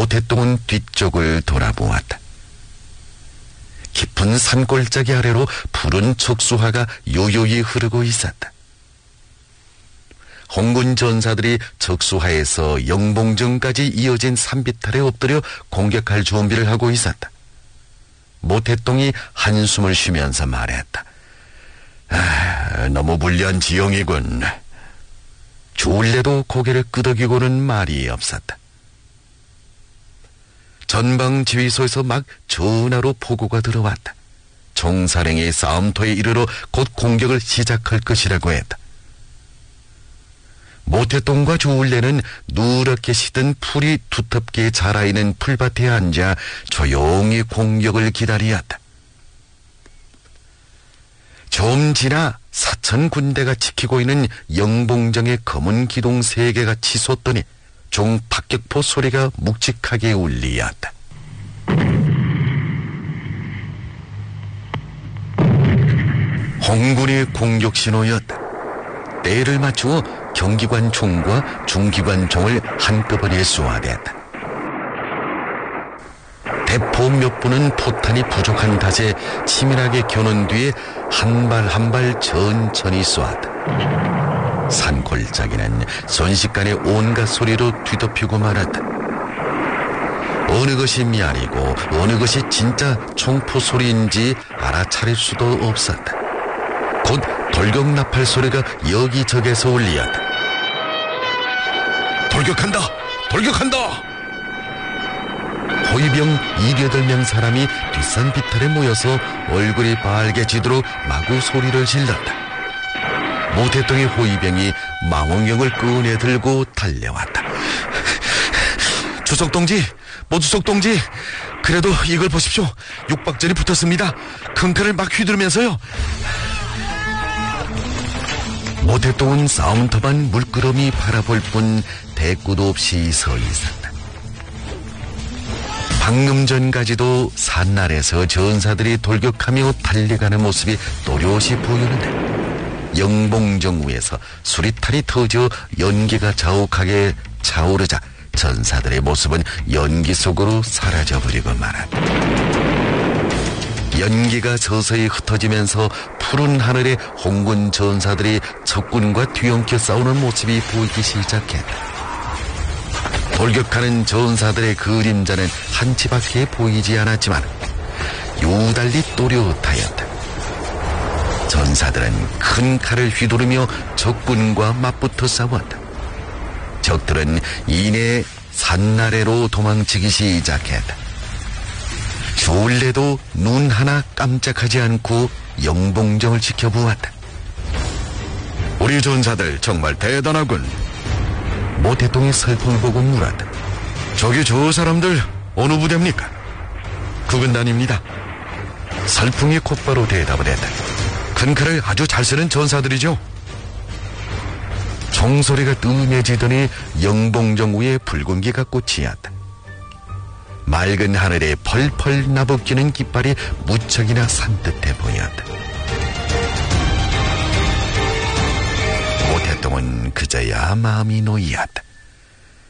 모태똥은 뒤쪽을 돌아보았다. 깊은 산골짜기 아래로 푸른 척수화가 요요히 흐르고 있었다. 홍군 전사들이 척수하에서 영봉정까지 이어진 산비탈에 엎드려 공격할 준비를 하고 있었다. 모태똥이 한숨을 쉬면서 말했다. 너무 불리한 지형이군. 조울래도 고개를 끄덕이고는 말이 없었다. 전방 지휘소에서 막 전화로 보고가 들어왔다. 총사령이 싸움터에 이르러 곧 공격을 시작할 것이라고 했다. 모태똥과 조울래는 누렇게 시든 풀이 두텁게 자라있는 풀밭에 앉아 조용히 공격을 기다리었다. 좀 지나 사천 군대가 지키고 있는 영봉정의 검은 기둥 3개가 치솟더니 종 박격포 소리가 묵직하게 울리었다. 홍군의 공격 신호였다. 때를 맞추어 경기관 총과 중기관 총을 한꺼번에 쏘아댔다. 대포 몇 분은 포탄이 부족한 탓에 치밀하게 겨눈 뒤에 한 발 한 발 천천히 쏘았다. 산골짜기는 순식간에 온갖 소리로 뒤덮이고 말았다. 어느 것이 미알이고 어느 것이 진짜 총포 소리인지 알아차릴 수도 없었다. 곧 돌격 나팔 소리가 여기저기서 울리었다. 돌격한다! 돌격한다! 호위병 7-8명 사람이 뒷산 비탈에 모여서 얼굴이 빨개지도록 마구 소리를 질렀다. 모태똥의 호위병이 망원경을 꺼내 들고 달려왔다. 주석동지, 모주석동지, 그래도 이걸 보십시오. 육박전이 붙었습니다. 큰 칼을 막 휘두르면서요. 모태똥은 싸움터만 물끄러미 바라볼 뿐 대꾸도 없이 서 있었다. 방금 전까지도 산날에서 전사들이 돌격하며 달려가는 모습이 또렷이 보이는데 영봉정 위에서 수리탄이 터져 연기가 자욱하게 차오르자 전사들의 모습은 연기 속으로 사라져버리고 말았다. 연기가 서서히 흩어지면서 푸른 하늘에 홍군 전사들이 적군과 뒤엉켜 싸우는 모습이 보이기 시작했다. 돌격하는 전사들의 그림자는 한치밖에 보이지 않았지만 유달리 또렷하였다. 전사들은 큰 칼을 휘두르며 적군과 맞붙어 싸웠다. 적들은 이내 산나래로 도망치기 시작했다. 조울래도 눈 하나 깜짝하지 않고 영봉정을 지켜보았다. 우리 전사들 정말 대단하군. 모태똥이 설풍을 보고 물었다. 저기 저 사람들 어느 부대입니까? 구근단입니다. 설풍이 곧바로 대답을 했다. 큰 칼을 아주 잘 쓰는 전사들이죠. 총소리가 뜸해지더니 영봉정 위에 붉은기가 꽂히었다. 맑은 하늘에 펄펄 나부끼는 깃발이 무척이나 산뜻해 보였다. 모태똥은 그저야 마음이 놓이었다.